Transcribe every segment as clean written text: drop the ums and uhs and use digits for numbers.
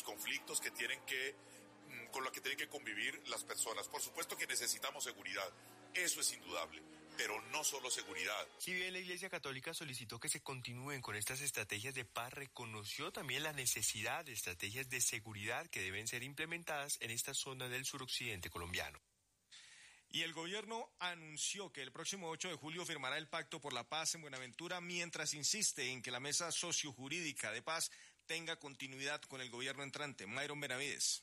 conflictos con los que tienen que convivir las personas. Por supuesto que necesitamos seguridad, eso es indudable, pero no solo seguridad. Si bien la Iglesia Católica solicitó que se continúen con estas estrategias de paz, reconoció también la necesidad de estrategias de seguridad que deben ser implementadas en esta zona del suroccidente colombiano. Y el gobierno anunció que el próximo 8 de julio firmará el Pacto por la Paz en Buenaventura, mientras insiste en que la mesa sociojurídica de paz tenga continuidad con el gobierno entrante. Mayron Benavides.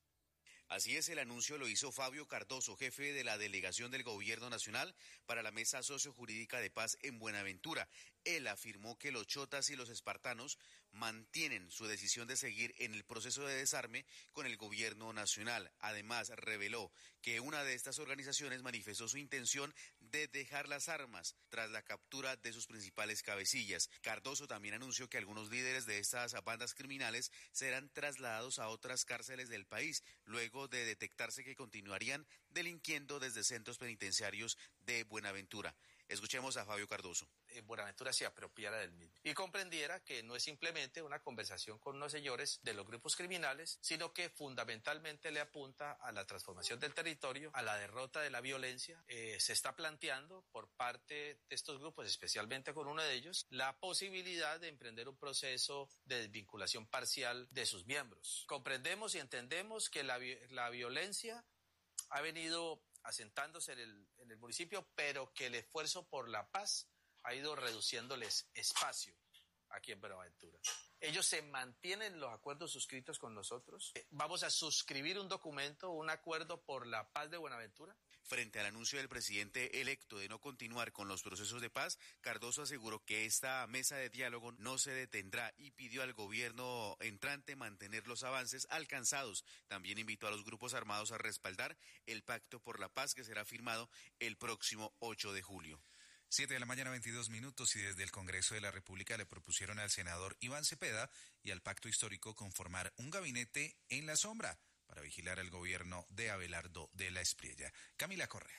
Así es, el anuncio lo hizo Fabio Cardoso, jefe de la delegación del Gobierno Nacional para la Mesa Sociojurídica de Paz en Buenaventura. Él afirmó que los chotas y los espartanos mantienen su decisión de seguir en el proceso de desarme con el Gobierno Nacional. Además, reveló que una de estas organizaciones manifestó su intención de dejar las armas tras la captura de sus principales cabecillas. Cardoso también anunció que algunos líderes de estas bandas criminales serán trasladados a otras cárceles del país, luego de detectarse que continuarían delinquiendo desde centros penitenciarios de Buenaventura. Escuchemos a Fabio Cardoso. Buenaventura se apropiara del mismo y comprendiera que no es simplemente una conversación con unos señores de los grupos criminales, sino que fundamentalmente le apunta a la transformación del territorio, a la derrota de la violencia. Se está planteando por parte de estos grupos, especialmente con uno de ellos, la posibilidad de emprender un proceso de desvinculación parcial de sus miembros. Comprendemos y entendemos que la violencia ha venido asentándose en el municipio, pero que el esfuerzo por la paz ha ido reduciéndoles espacio aquí en Buenaventura. Ellos se mantienen los acuerdos suscritos con nosotros. Vamos a suscribir un documento, un acuerdo por la paz de Buenaventura. Frente al anuncio del presidente electo de no continuar con los procesos de paz, Cardoso aseguró que esta mesa de diálogo no se detendrá y pidió al gobierno entrante mantener los avances alcanzados. También invitó a los grupos armados a respaldar el pacto por la paz que será firmado el próximo 8 de julio. 7:22 a.m. y desde el Congreso de la República le propusieron al senador Iván Cepeda y al Pacto Histórico conformar un gabinete en la sombra para vigilar al gobierno de Abelardo de la Espriella. Camila Correa.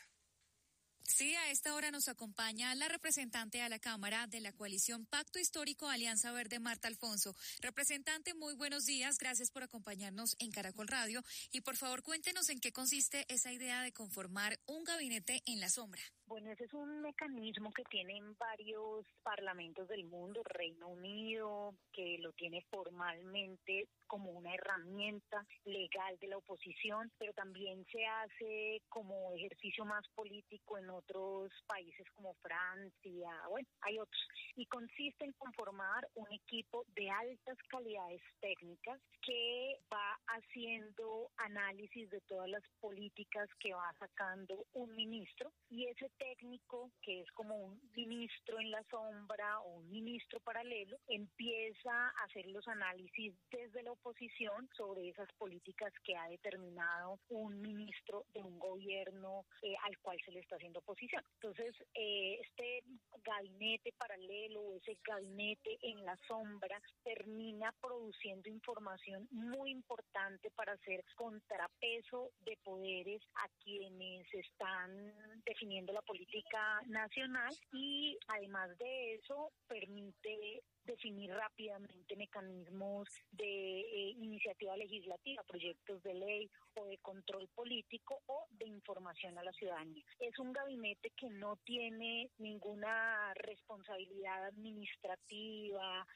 Sí, a esta hora nos acompaña la representante a la Cámara de la coalición Pacto Histórico Alianza Verde, Marta Alfonso. Representante, muy buenos días, gracias por acompañarnos en Caracol Radio y por favor cuéntenos en qué consiste esa idea de conformar un gabinete en la sombra. Bueno, ese es un mecanismo que tienen varios parlamentos del mundo, Reino Unido, que lo tiene formalmente como una herramienta legal de la oposición, pero también se hace como ejercicio más político en otros países como Francia, bueno, hay otros. Y consiste en conformar un equipo de altas calidades técnicas que va haciendo análisis de todas las políticas que va sacando un ministro, y ese técnico, que es como un ministro en la sombra o un ministro paralelo, empieza a hacer los análisis desde la oposición sobre esas políticas que ha determinado un ministro de un gobierno al cual se le está haciendo oposición. Entonces, este gabinete paralelo o ese gabinete en la sombra termina produciendo información muy importante para hacer contrapeso de poderes a quienes están definiendo la política nacional, y además de eso permite definir rápidamente mecanismos de iniciativa legislativa, proyectos de ley o de control político o de información a la ciudadanía. Es un gabinete que no tiene ninguna responsabilidad administrativa,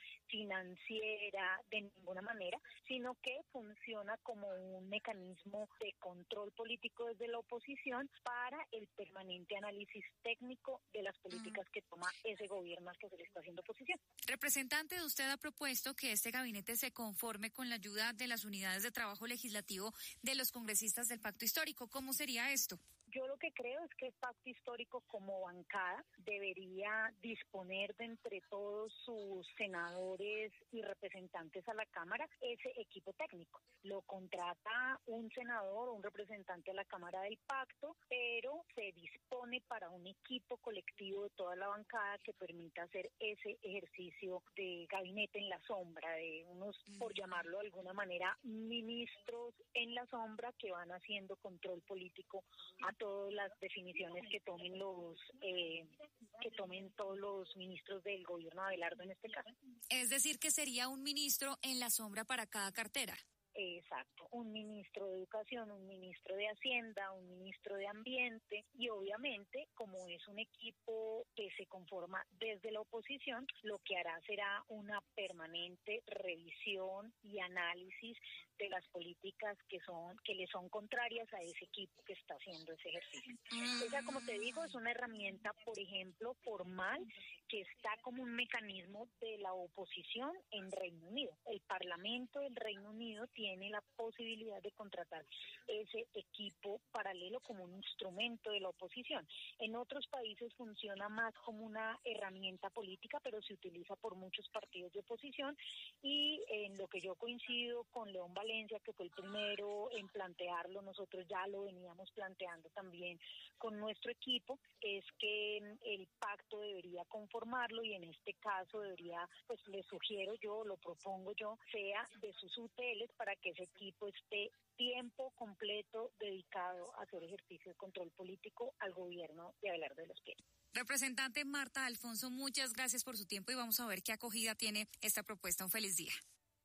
financiera, de ninguna manera, sino que funciona como un mecanismo de control político desde la oposición para el permanente análisis técnico de las políticas que toma ese gobierno al que se le está haciendo oposición. Representante, usted ha propuesto que este gabinete se conforme con la ayuda de las unidades de trabajo legislativo de los congresistas del Pacto Histórico. ¿Cómo sería esto? Yo lo que creo es que el Pacto Histórico como bancada debería disponer de entre todos sus senadores y representantes a la Cámara ese equipo técnico. Lo contrata un senador o un representante a la Cámara del Pacto, pero se dispone para un equipo colectivo de toda la bancada que permita hacer ese ejercicio de gabinete en la sombra, de unos, por llamarlo de alguna manera, ministros en la sombra que van haciendo control político a todas las definiciones que tomen todos los ministros del gobierno de Abelardo en este caso. Es decir, que sería un ministro en la sombra para cada cartera. Exacto, un ministro de Educación, un ministro de Hacienda, un ministro de Ambiente y obviamente como es un equipo que se conforma desde la oposición, lo que hará será una permanente revisión y análisis de las políticas que le son contrarias a ese equipo que está haciendo ese ejercicio. Esa, como te digo, es una herramienta, por ejemplo, formal que está como un mecanismo de la oposición en Reino Unido. El Parlamento del Reino Unido tiene la posibilidad de contratar ese equipo paralelo como un instrumento de la oposición. En otros países funciona más como una herramienta política, pero se utiliza por muchos partidos de oposición y en lo que yo coincido con León Valencia, que fue el primero en plantearlo, nosotros ya lo veníamos planteando también con nuestro equipo, es que el pacto debería conformarlo y en este caso debería, pues le sugiero yo, lo propongo yo, sea de sus UTLs para que ese equipo esté tiempo completo dedicado a hacer ejercicio de control político al gobierno de Abelardo de los Pinos. Representante Marta Alfonso, muchas gracias por su tiempo y vamos a ver qué acogida tiene esta propuesta. Un feliz día.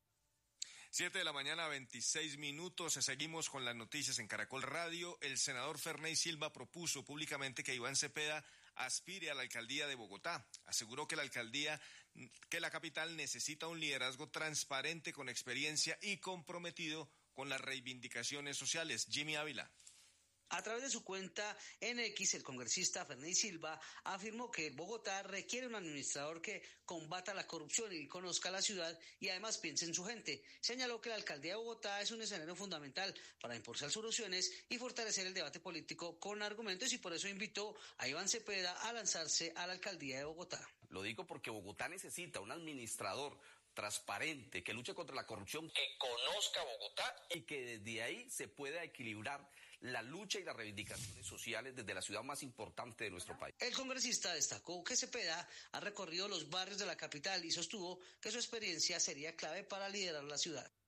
7:26 a.m. Seguimos con las noticias en Caracol Radio. El senador Ferney Silva propuso públicamente que Iván Cepeda aspire a la alcaldía de Bogotá. Aseguró que la capital necesita un liderazgo transparente, con experiencia y comprometido con las reivindicaciones sociales. Jimmy Ávila. A través de su cuenta en X, el congresista Ferney Silva afirmó que Bogotá requiere un administrador que combata la corrupción y conozca la ciudad y además piense en su gente. Señaló que la alcaldía de Bogotá es un escenario fundamental para impulsar soluciones y fortalecer el debate político con argumentos y por eso invitó a Iván Cepeda a lanzarse a la alcaldía de Bogotá. Lo digo porque Bogotá necesita un administrador transparente, que luche contra la corrupción, que conozca Bogotá y que desde ahí se pueda equilibrar la lucha y las reivindicaciones sociales desde la ciudad más importante de nuestro país. El congresista destacó que Cepeda ha recorrido los barrios de la capital y sostuvo que su experiencia sería clave para liderar la ciudad.